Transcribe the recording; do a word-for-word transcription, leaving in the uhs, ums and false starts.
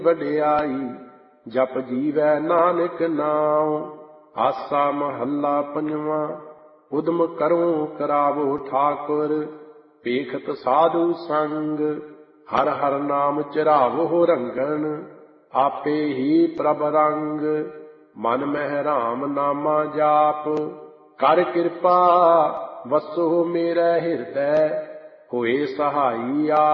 ਵਡਿਆਈ। ਜਪ ਜੀਵੈ ਨਾਨਕ ਨਾਉ। ਆਸਾ ਮਹੱਲਾ ਪੰਜਵਾਂ। ਉਦਮ ਕਰੋ ਕਰਾਵੋ ਠਾਕੁਰ, ਵੇਖਤ ਸਾਧੂ ਸੰਗ। ਹਰ ਹਰ ਨਾਮ ਚਿਰਾਵੋ ਰੰਗਨ, ਆਪੇ ਹੀ ਪ੍ਰਭ ਰੰਗ। ਮਨ ਮਹਿ ਰਾਮ ਨਾਮਾ ਜਾਪ, ਕਰ ਕਿਰਪਾ ਵਸੋ ਮੇਰੇ ਹਿਰਦੈ। ਹੋਏ ਸਹਾਈ ਆਪ।